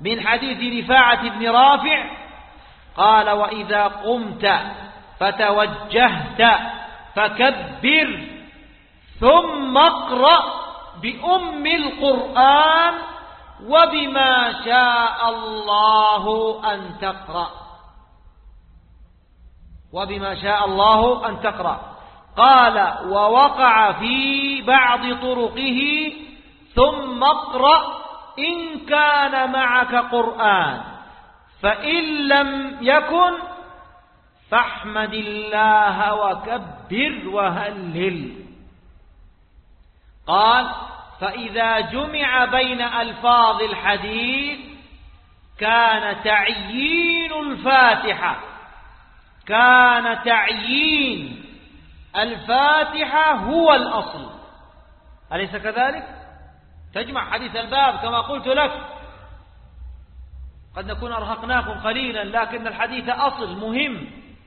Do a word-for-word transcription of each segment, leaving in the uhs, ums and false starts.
من حديث رفاعة بن رافع قال: وإذا قمت فتوجهت فكبر ثم اقرأ بأم القرآن وبما شاء الله أن تقرأ وبما شاء الله أن تقرأ. قال: ووقع في بعض طرقه: ثم اقرأ إن كان معك قرآن، فإن لم يكن فاحمد الله وكبر وهلل. قال: فإذا جمع بين ألفاظ الحديث كان تعيين الفاتحة كان تعيين الفاتحة هو الأصل. أليس كذلك؟ تجمع حديث الباب كما قلت لك. قد نكون أرهقناكم قليلا، لكن الحديث أصل مهم.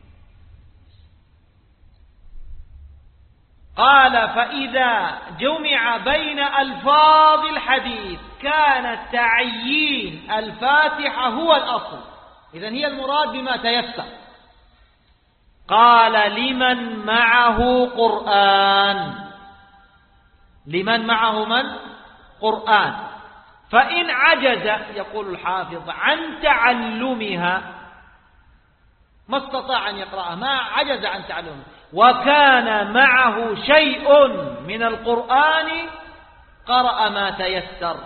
قال: فإذا جمع بين ألفاظ الحديث كان تعيين الفاتحة هو الأصل. إذن هي المراد بما تيسر. قال: لمن معه قرآن لمن معه من؟ قرآن. فإن عجز، يقول الحافظ، عن تعلمها، ما استطاع أن يقرأها، ما عجز عن تعلمها، وكان معه شيء من القرآن، قرأ ما تيسر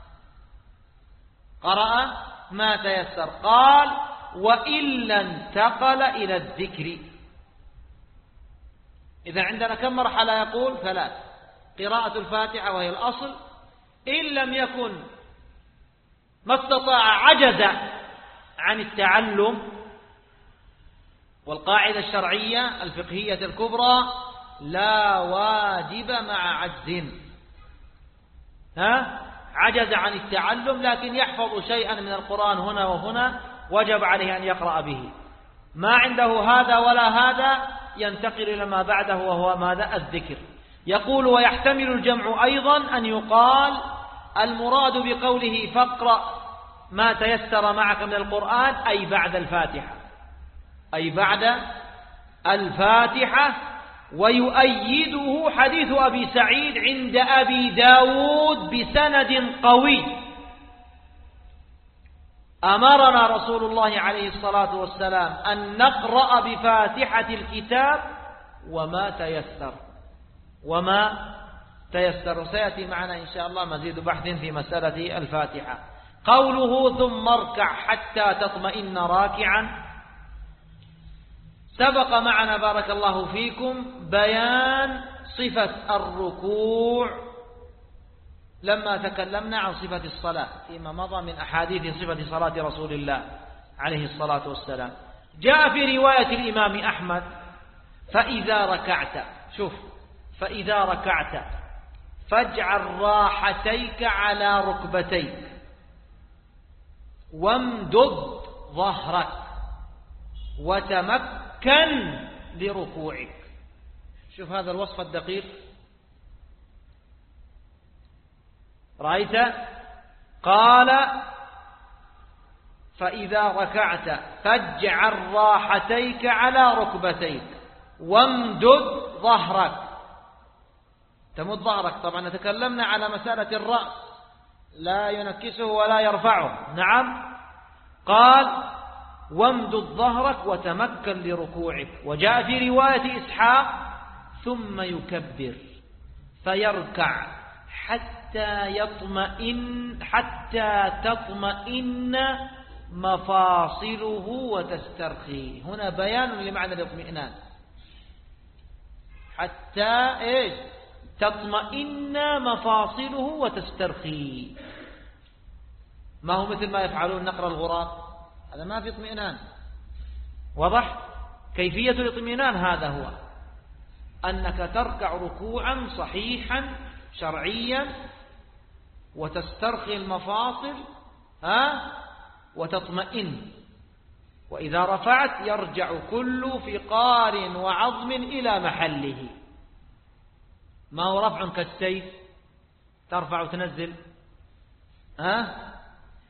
قرأ ما تيسر. قال: وإلا انتقل إلى الذكر. إذا عندنا كم مرحلة؟ يقول ثلاث: قراءة الفاتحة وهي الأصل، إن لم يكن ما استطاع عجز عن التعلم، والقاعدة الشرعية الفقهية الكبرى: لا واجب مع عجز. ها؟ عجز عن التعلم لكن يحفظ شيئا من القرآن هنا وهنا، وجب عليه أن يقرأ به. ما عنده هذا ولا هذا، ينتقل إلى ما بعده وهو ماذا؟ الذكر. يقول: ويحتمل الجمع أيضا أن يقال المراد بقوله فاقرأ ما تيسر معك من القرآن أي بعد الفاتحة أي بعد الفاتحة. ويؤيده حديث أبي سعيد عند أبي داود بسند قوي: أمرنا رسول الله عليه الصلاة والسلام أن نقرأ بفاتحة الكتاب وما تيسر وما تيسر. سيأتي معنا إن شاء الله مزيد بحث في مسألة الفاتحة. قوله: ثم اركع حتى تطمئن راكعا، سبق معنا بارك الله فيكم بيان صفة الركوع لما تكلمنا عن صفة الصلاة فيما مضى من أحاديث صفة صلاة رسول الله عليه الصلاة والسلام. جاء في رواية الإمام أحمد: فإذا ركعت، شوف، فإذا ركعت فاجعل راحتيك على ركبتيك وامدد ظهرك وتمكن لركوعك. شوف هذا الوصف الدقيق، رأيت؟ قال: فإذا ركعت فاجعل راحتيك على ركبتيك وامدد ظهرك. تمد ظهرك، طبعا تكلمنا على مسألة الرأس، لا ينكسه ولا يرفعه. نعم. قال: وامدد ظهرك وتمكن لركوعك. وجاء في رواية إسحاق: ثم يكبر فيركع حتى يطمئن حتى تطمئن مفاصله وتسترخي. هنا بيان لمعنى الاطمئنان، حتى ايش؟ تطمئن مفاصله وتسترخي. ما هو مثل ما يفعلون نقر الغراب، هذا ما في اطمئنان. واضح؟ كيفية الاطمئنان هذا هو أنك تركع ركوعا صحيحا شرعيا وتسترخي المفاصل ها وتطمئن، وإذا رفعت يرجع كل فقار وعظم إلى محله. ما هو رفع كالسيف ترفع وتنزل، ها